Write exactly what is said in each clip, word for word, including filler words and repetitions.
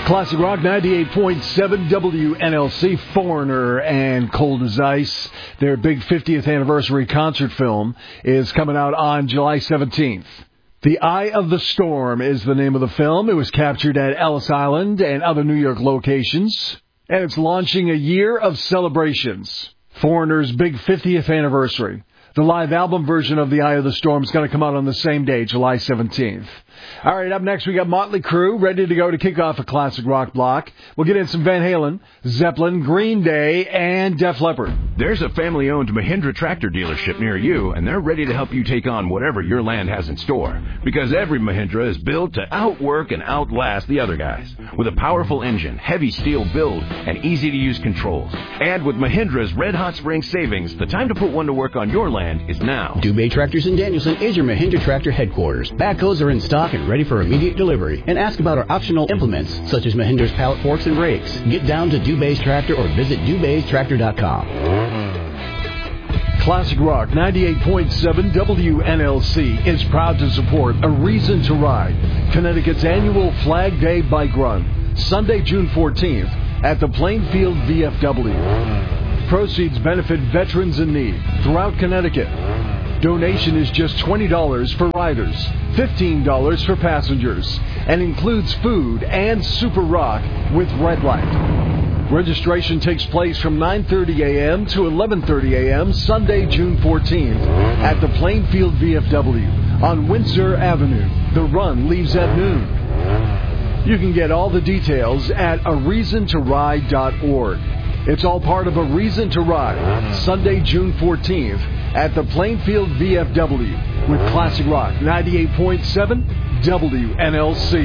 Classic Rock ninety-eight point seven W N L C, Foreigner and Cold as Ice. Their big fiftieth anniversary concert film is coming out on July seventeenth. The Eye of the Storm is the name of the film. It was captured at Ellis Island and other New York locations, and it's launching a year of celebrations. Foreigner's big fiftieth anniversary. The live album version of The Eye of the Storm is going to come out on the same day, July seventeenth. All right, up next we got Motley Crue, ready to go to kick off a classic rock block. We'll get in some Van Halen, Zeppelin, Green Day, and Def Leppard. There's a family-owned Mahindra tractor dealership near you, and they're ready to help you take on whatever your land has in store. Because every Mahindra is built to outwork and outlast the other guys. With a powerful engine, heavy steel build, and easy-to-use controls. And with Mahindra's red-hot spring savings, the time to put one to work on your land is now. Dubé Tractors in Danielson is your Mahindra tractor headquarters. Backhoes are in stock and ready for immediate delivery. And ask about our optional implements, such as Mahindra's pallet forks and rakes. Get down to Dubé's Tractor or visit Dubé's Tractor dot com. Classic Rock ninety-eight point seven W N L C is proud to support A Reason to Ride, Connecticut's annual Flag Day bike run, Sunday, June fourteenth at the Plainfield V F W. Proceeds benefit veterans in need throughout Connecticut. Donation is just twenty dollars for riders, fifteen dollars for passengers, and includes food and Super Rock with Red Light. Registration takes place from nine thirty a.m. to eleven thirty a.m. Sunday, June fourteenth at the Plainfield V F W on Windsor Avenue. The run leaves at noon. You can get all the details at a reason to ride dot org. It's all part of A Reason to Ride, Sunday, June fourteenth at the Plainfield V F W with Classic Rock ninety-eight point seven W N L C.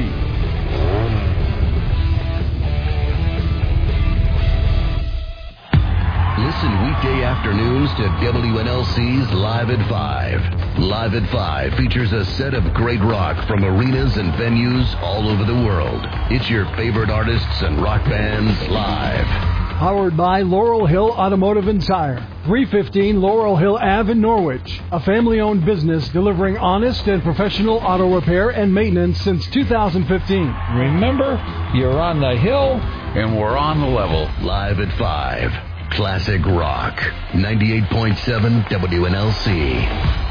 Listen weekday afternoons to W N L C's Live at five. Live at five features a set of great rock from arenas and venues all over the world. It's your favorite artists and rock bands live. Powered by Laurel Hill Automotive and Tire, three fifteen Laurel Hill Avenue in Norwich, a family-owned business delivering honest and professional auto repair and maintenance since two thousand fifteen. Remember, you're on the hill and we're on the level. Live at five. Classic Rock. ninety-eight point seven W N L C.